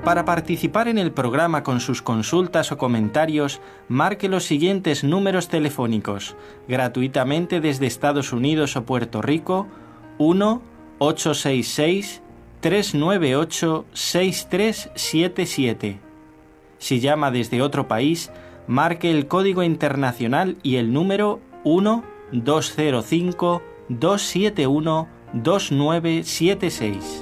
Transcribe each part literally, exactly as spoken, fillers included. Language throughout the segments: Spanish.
Para participar en el programa con sus consultas o comentarios, marque los siguientes números telefónicos, gratuitamente desde Estados Unidos o Puerto Rico, uno ocho seis seis, tres nueve ocho, seis tres siete siete. Si llama desde otro país, marque el código internacional y el número uno dos cero cinco, dos siete uno, dos nueve siete seis.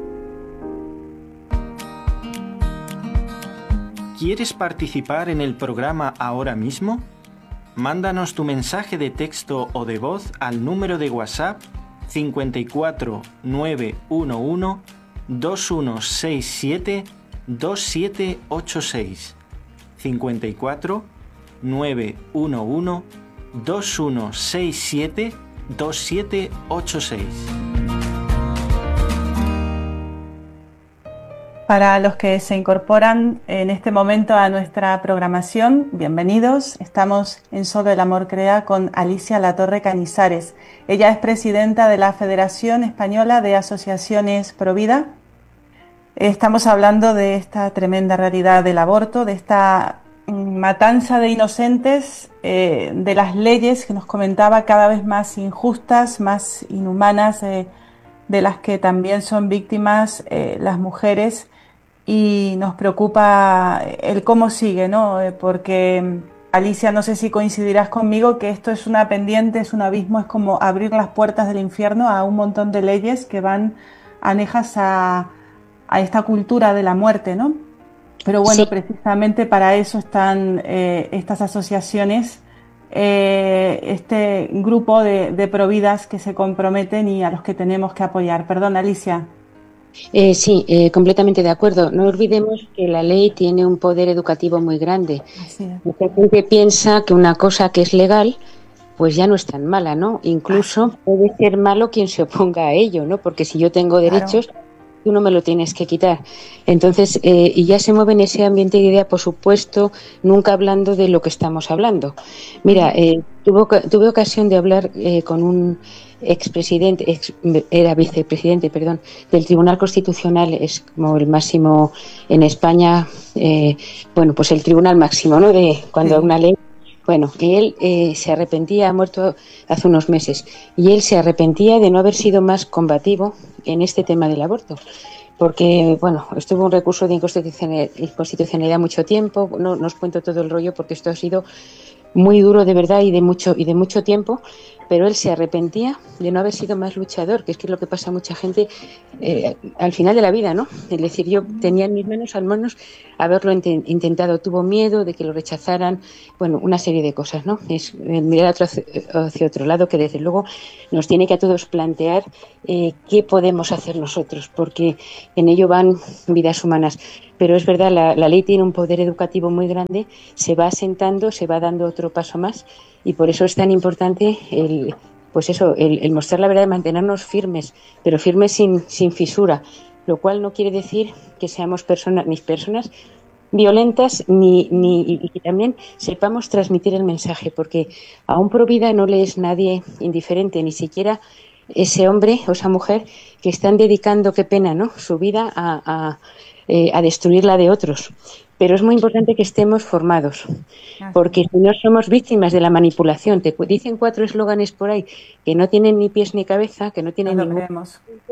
¿Quieres participar en el programa ahora mismo? Mándanos tu mensaje de texto o de voz al número de WhatsApp cincuenta y cuatro, nueve uno uno, dos uno seis siete, dos siete ocho seis. cincuenta y cuatro, nueve uno uno, dos uno seis siete, dos siete ocho seis. Para los que se incorporan en este momento a nuestra programación, bienvenidos. Estamos en Solo el Amor Crea con Alicia Latorre Canizares. Ella es presidenta de la Federación Española de Asociaciones Provida. Estamos hablando de esta tremenda realidad del aborto, de esta matanza de inocentes, eh, de las leyes que nos comentaba cada vez más injustas, más inhumanas, eh, de las que también son víctimas eh, las mujeres. Y nos preocupa el cómo sigue, ¿no? Porque, Alicia, no sé si coincidirás conmigo que esto es una pendiente, es un abismo, es como abrir las puertas del infierno a un montón de leyes que van anejas a, a esta cultura de la muerte, ¿no? Pero bueno, sí, precisamente para eso están eh, estas asociaciones, eh, este grupo de, de providas que se comprometen y a los que tenemos que apoyar. Perdón, Alicia. Eh, sí, eh, completamente de acuerdo. No olvidemos que la ley tiene un poder educativo muy grande. Mucha gente piensa que una cosa que es legal, pues ya no es tan mala, ¿no? Incluso puede ser malo quien se oponga a ello, ¿no? Porque si yo tengo derechos, claro, tú no me lo tienes que quitar. Entonces, eh, y ya se mueve en ese ambiente de idea, por supuesto, nunca hablando de lo que estamos hablando. Mira, eh, tuve, tuve ocasión de hablar eh, con un expresidente, ex, era vicepresidente, perdón, del Tribunal Constitucional, es como el máximo en España, eh, bueno, pues el tribunal máximo, ¿no? De cuando sí. Una ley, bueno, él eh, se arrepentía, ha muerto hace unos meses, y él se arrepentía de no haber sido más combativo en este tema del aborto. Porque, bueno, estuvo un recurso de inconstitucionalidad mucho tiempo, no, no os cuento todo el rollo porque esto ha sido muy duro de verdad y de mucho y de mucho tiempo, pero él se arrepentía de no haber sido más luchador, que es que es lo que pasa a mucha gente eh, al final de la vida, ¿no? Es decir, yo tenía en mis manos al menos haberlo int- intentado, tuvo miedo de que lo rechazaran, bueno, una serie de cosas, ¿no? Es mirar hacia, hacia otro lado, que desde luego nos tiene que a todos plantear eh, qué podemos hacer nosotros, porque en ello van vidas humanas. Pero es verdad, la, la ley tiene un poder educativo muy grande, se va asentando, se va dando otro paso más, y por eso es tan importante el, pues eso, el, el mostrar la verdad, mantenernos firmes, pero firmes sin, sin fisura, lo cual no quiere decir que seamos personas, ni personas violentas, ni, ni y que también sepamos transmitir el mensaje, porque a un provida no le es nadie indiferente, ni siquiera ese hombre o esa mujer que están dedicando, qué pena, ¿no?, su vida a, a, eh, a destruir la de otros. Pero es muy importante que estemos formados, porque si no somos víctimas de la manipulación, te dicen cuatro eslóganes por ahí que no tienen ni pies ni cabeza, que no tienen no ningún,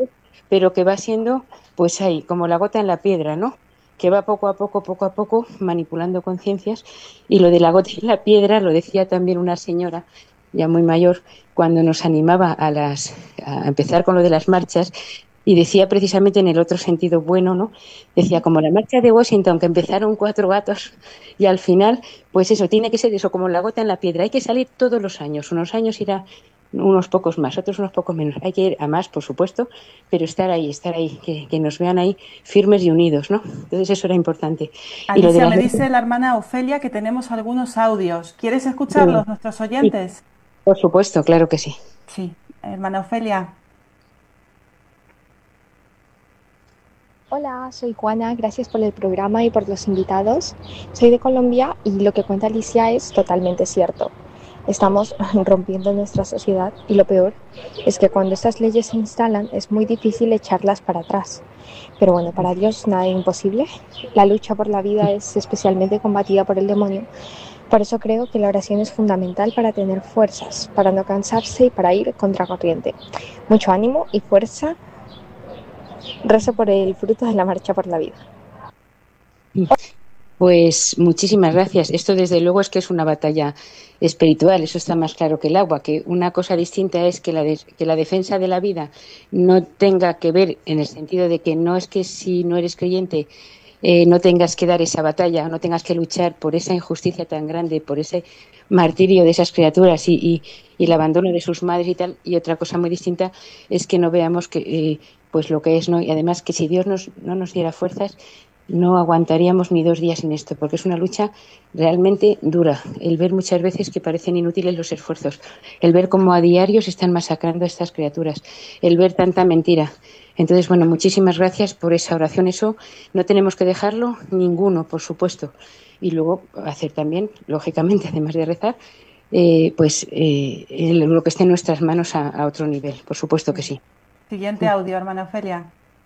pero que va siendo, pues ahí, como la gota en la piedra, ¿no?, que va poco a poco, poco a poco, manipulando conciencias. Y lo de la gota en la piedra lo decía también una señora ya muy mayor cuando nos animaba a las a empezar con lo de las marchas, y decía precisamente en el otro sentido bueno, ¿no? Decía, como la marcha de Washington, que empezaron cuatro gatos y al final, pues eso, tiene que ser eso, como la gota en la piedra. Hay que salir todos los años, unos años irá unos pocos más, otros unos pocos menos. Hay que ir a más, por supuesto, pero estar ahí, estar ahí, que, que nos vean ahí firmes y unidos, ¿no? Entonces eso era importante. Alicia, y lo de las... me dice la hermana Ofelia que tenemos algunos audios. ¿Quieres escucharlos, sí, nuestros oyentes? Sí, por supuesto, claro que sí. Sí, hermana Ofelia. Hola, soy Juana, gracias por el programa y por los invitados. Soy de Colombia y lo que cuenta Alicia es totalmente cierto. Estamos rompiendo nuestra sociedad y lo peor es que cuando estas leyes se instalan es muy difícil echarlas para atrás. Pero bueno, para Dios nada es imposible. La lucha por la vida es especialmente combatida por el demonio. Por eso creo que la oración es fundamental para tener fuerzas, para no cansarse y para ir contracorriente. Mucho ánimo y fuerza. Rezo por el fruto de la marcha por la vida. Pues muchísimas gracias. Esto desde luego es que es una batalla espiritual, eso está más claro que el agua, que una cosa distinta es que la, de, que la defensa de la vida no tenga que ver en el sentido de que no es que si no eres creyente eh, no tengas que dar esa batalla, no tengas que luchar por esa injusticia tan grande, por ese martirio de esas criaturas y, y, y el abandono de sus madres y tal. Y otra cosa muy distinta es que no veamos que eh, pues lo que es, ¿no? Y además que si Dios nos, no nos diera fuerzas, no aguantaríamos ni dos días sin esto, porque es una lucha realmente dura. El ver muchas veces que parecen inútiles los esfuerzos, el ver cómo a diario se están masacrando a estas criaturas, el ver tanta mentira. Entonces, bueno, muchísimas gracias por esa oración. Eso no tenemos que dejarlo ninguno, por supuesto. Y luego hacer también, lógicamente, además de rezar, eh, pues eh, lo que esté en nuestras manos a, a otro nivel. Por supuesto que sí. Siguiente audio, hermana Ofelia.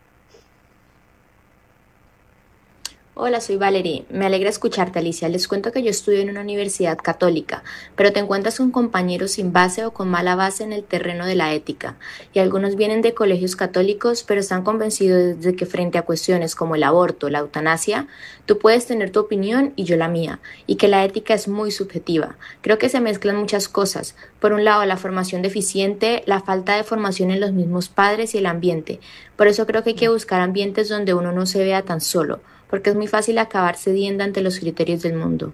Hola, soy Valerie. Me alegra escucharte, Alicia. Les cuento que yo estudio en una universidad católica, pero te encuentras con compañeros sin base o con mala base en el terreno de la ética. Y algunos vienen de colegios católicos, pero están convencidos de que frente a cuestiones como el aborto, la eutanasia, tú puedes tener tu opinión y yo la mía, y que la ética es muy subjetiva. Creo que se mezclan muchas cosas. Por un lado, la formación deficiente, la falta de formación en los mismos padres y el ambiente. Por eso creo que hay que buscar ambientes donde uno no se vea tan solo, porque es muy fácil acabar cediendo ante los criterios del mundo.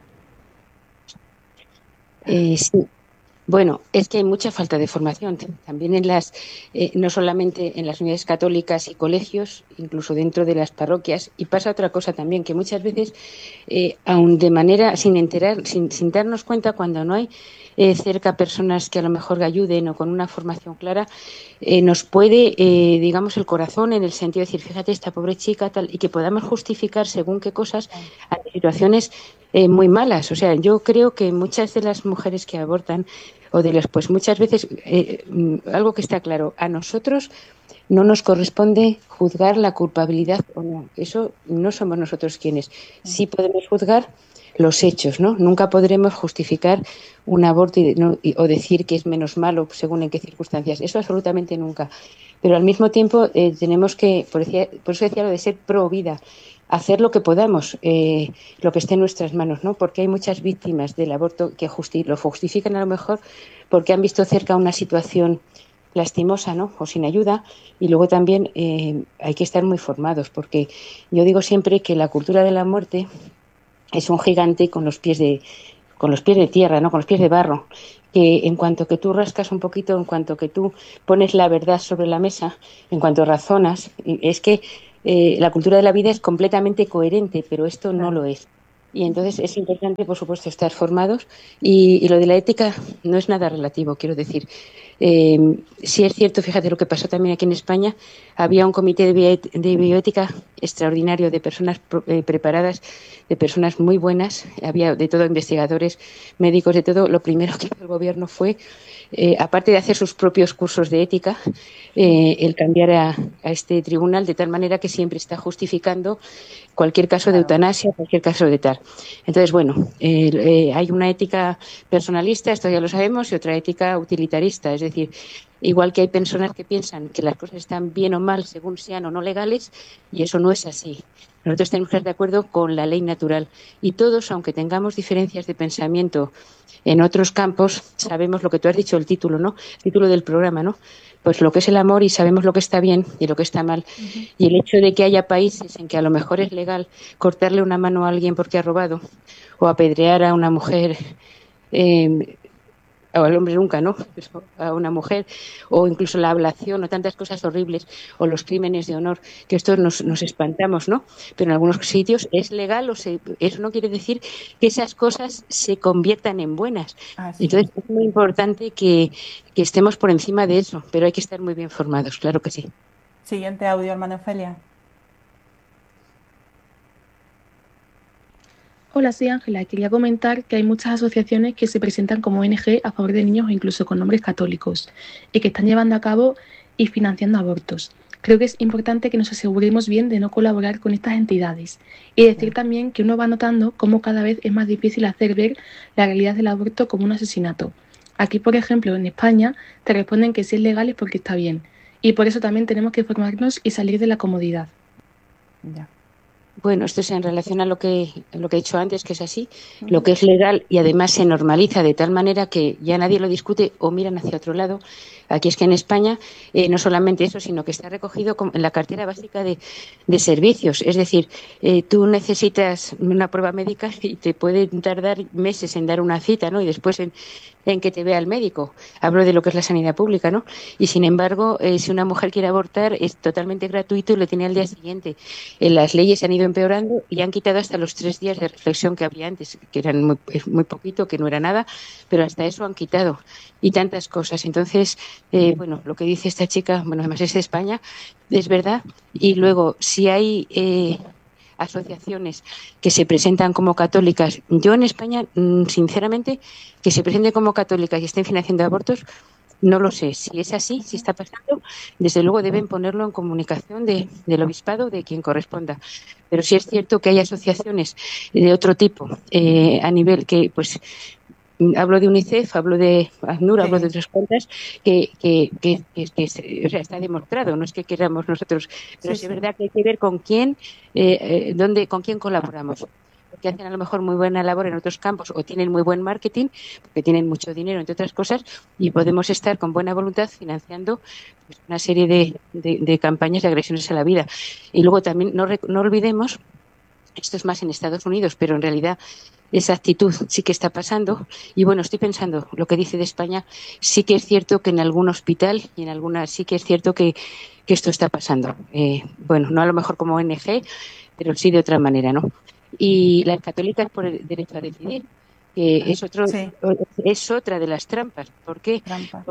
Eh, sí. Bueno, es que hay mucha falta de formación también en las, eh, no solamente en las unidades católicas y colegios, incluso dentro de las parroquias. Y pasa otra cosa también, que muchas veces, eh, aun de manera sin enterar, sin, sin darnos cuenta, cuando no hay eh, cerca personas que a lo mejor ayuden o con una formación clara, eh, nos puede, eh, digamos, el corazón en el sentido de decir, fíjate, esta pobre chica, tal, y que podamos justificar según qué cosas ante situaciones eh, muy malas. O sea, yo creo que muchas de las mujeres que abortan o de los, pues muchas veces, eh, algo que está claro, a nosotros no nos corresponde juzgar la culpabilidad o no. Eso no somos nosotros quienes. Sí podemos juzgar los hechos, ¿no? Nunca podremos justificar un aborto y, no, y, o decir que es menos malo según en qué circunstancias. Eso absolutamente nunca. Pero al mismo tiempo eh, tenemos que, por, decir, por eso decía lo de ser pro vida, hacer lo que podamos, eh, lo que esté en nuestras manos, ¿no? Porque hay muchas víctimas del aborto que justi- lo justifican a lo mejor porque han visto cerca una situación lastimosa, ¿no? O sin ayuda. Y luego también eh, hay que estar muy formados, porque yo digo siempre que la cultura de la muerte es un gigante con los pies de con los pies de tierra, ¿no? Con los pies de barro, que en cuanto que tú rascas un poquito, en cuanto que tú pones la verdad sobre la mesa, en cuanto razonas, es que Eh, la cultura de la vida es completamente coherente, pero esto no lo es. Y entonces es importante, por supuesto, estar formados. Y, y lo de la ética no es nada relativo, quiero decir. Eh, sí es cierto, fíjate lo que pasó también aquí en España, había un comité de, bio, de bioética extraordinario de personas eh, preparadas, de personas muy buenas, había de todo investigadores, médicos, de todo. Lo primero que hizo el gobierno fue, eh, aparte de hacer sus propios cursos de ética, eh, el cambiar a, a este tribunal de tal manera que siempre está justificando cualquier caso de eutanasia, cualquier caso de tal. Entonces, bueno, eh, eh, hay una ética personalista, esto ya lo sabemos, y otra ética utilitarista, es decir, igual que hay personas que piensan que las cosas están bien o mal según sean o no legales, y eso no es así. Nosotros tenemos que estar de acuerdo con la ley natural, y todos, aunque tengamos diferencias de pensamiento en otros campos, sabemos lo que tú has dicho, el título, ¿no? El título del programa, ¿no? Pues lo que es el amor, y sabemos lo que está bien y lo que está mal. Uh-huh. Y el hecho de que haya países en que a lo mejor es legal cortarle una mano a alguien porque ha robado, o apedrear a una mujer, eh, o al hombre nunca, ¿no? A una mujer, o incluso la ablación, o tantas cosas horribles, o los crímenes de honor, que esto nos, nos espantamos, ¿no? Pero en algunos sitios es legal, o se, eso no quiere decir que esas cosas se conviertan en buenas. Ah, sí. Entonces es muy importante que, que estemos por encima de eso, pero hay que estar muy bien formados, claro que sí. Siguiente audio, hermana Ofelia. Hola, soy Ángela. Quería comentar que hay muchas asociaciones que se presentan como O N G a favor de niños o incluso con nombres católicos y que están llevando a cabo y financiando abortos. Creo que es importante que nos aseguremos bien de no colaborar con estas entidades y decir también que uno va notando cómo cada vez es más difícil hacer ver la realidad del aborto como un asesinato. Aquí, por ejemplo, en España, te responden que si es legal es porque está bien. Y por eso también tenemos que formarnos y salir de la comodidad. Ya. Bueno, esto es en relación a lo que, a lo que he dicho antes, que es así, lo que es legal y además se normaliza de tal manera que ya nadie lo discute o miran hacia otro lado. Aquí es que en España eh, no solamente eso, sino que está recogido en la cartera básica de, de servicios. Es decir, eh, tú necesitas una prueba médica y te puede tardar meses en dar una cita, ¿no? Y después en, en que te vea el médico. Hablo de lo que es la sanidad pública, ¿no? Y sin embargo, eh, si una mujer quiere abortar es totalmente gratuito y lo tiene al día siguiente. Eh, las leyes se han ido empeorando y han quitado hasta los tres días de reflexión que había antes, que eran muy, muy poquito, que no era nada, pero hasta eso han quitado. Y tantas cosas. Entonces, eh, bueno, lo que dice esta chica, bueno, además es de España, es verdad. Y luego, si hay eh, asociaciones que se presentan como católicas, yo en España, sinceramente, que se presenten como católicas y estén financiando abortos, no lo sé. Si es así, si está pasando, desde luego deben ponerlo en comunicación de, del obispado, de quien corresponda. Pero sí es cierto que hay asociaciones de otro tipo eh, a nivel que, pues, hablo de UNICEF, hablo de ACNUR, sí. hablo de otras cuantas, que, que, que, que, que o sea, está demostrado, no es que queramos nosotros, pero sí, es sí. verdad que hay que ver con quién, eh, eh, dónde, con quién colaboramos. Porque hacen a lo mejor muy buena labor en otros campos o tienen muy buen marketing, porque tienen mucho dinero, entre otras cosas, y podemos estar con buena voluntad financiando pues, una serie de, de, de campañas de agresiones a la vida. Y luego también no, no olvidemos, esto es más en Estados Unidos, pero en realidad esa actitud sí que está pasando. Y bueno, estoy pensando, lo que dice de España, sí que es cierto que en algún hospital y en alguna sí que es cierto que, que esto está pasando. Eh, bueno, no a lo mejor como O N G, pero sí de otra manera, ¿no? Y las católicas por el derecho a decidir, que es otro, sí. es otra de las trampas. ¿Por qué? Trampa.